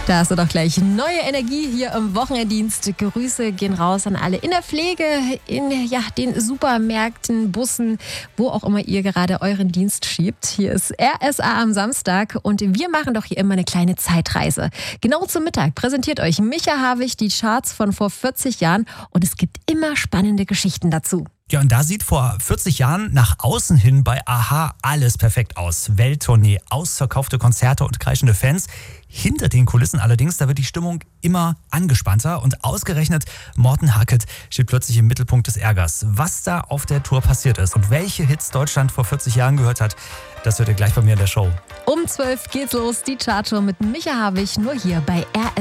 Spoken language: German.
Da hast du doch gleich neue Energie hier im Wochenenddienst. Grüße gehen raus an alle in der Pflege, in den Supermärkten, Bussen, wo auch immer ihr gerade euren Dienst schiebt. Hier ist RSA am Samstag und wir machen doch hier immer eine kleine Zeitreise. Genau zum Mittag präsentiert euch Micha Havig die Charts von vor 40 Jahren und es gibt immer spannende Geschichten dazu. Ja, und da sieht vor 40 Jahren nach außen hin bei a-ha alles perfekt aus. Welttournee, ausverkaufte Konzerte und kreischende Fans. Hinter den Kulissen allerdings, da wird die Stimmung immer angespannter und ausgerechnet Morten Harket steht plötzlich im Mittelpunkt des Ärgers. Was da auf der Tour passiert ist und welche Hits Deutschland vor 40 Jahren gehört hat, das hört ihr gleich bei mir in der Show. Um 12 geht's los, die Chartshow mit Micha Havig, nur hier bei RSA.